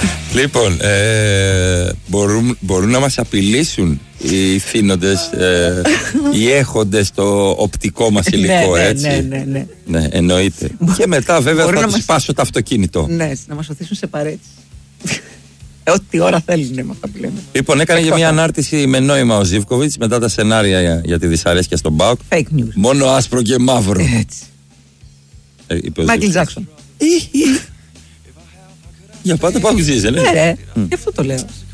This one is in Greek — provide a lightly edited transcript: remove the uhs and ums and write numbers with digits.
Λοιπόν, μπορούν να μας απειλήσουν οι θύνοντες, οι έχοντες το οπτικό μας υλικό, έτσι. Ναι, εννοείται. Και μετά βέβαια θα τους σπάσω το αυτοκίνητο. Ναι, να μας οθήσουν σε παρέτηση. Ό,τι ώρα θέλουν με αυτά που λέμε. Λοιπόν, έκανε για μια ανάρτηση με νόημα ο Ζίβκοβιτς μετά τα σενάρια για τη δυσαρέσκεια στον ΠΑΟΚ. Fake news. Μόνο άσπρο και μαύρο. Έτσι. Μάικλ Τζάκσον. Για πάντα πάω ξύζε, ναι. Γι' αυτό το λέω.